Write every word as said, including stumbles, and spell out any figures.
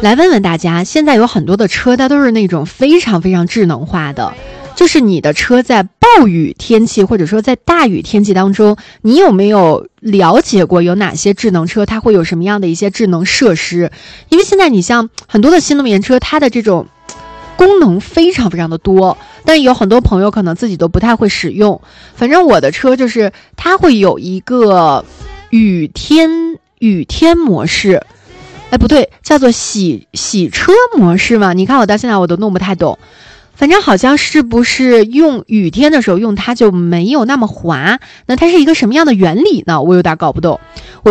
来问问大家，现在有很多的车它都是那种非常非常智能化的，就是你的车在暴雨天气或者说在大雨天气当中，你有没有了解过有哪些智能车它会有什么样的一些智能设施？因为现在你像很多的新能源车，它的这种功能非常非常的多，但有很多朋友可能自己都不太会使用。反正我的车就是它会有一个雨天雨天模式，哎不对，叫做洗洗车模式嘛。你看我到现在我都弄不太懂，反正好像是不是用雨天的时候用它就没有那么滑，那它是一个什么样的原理呢？我有点搞不懂。我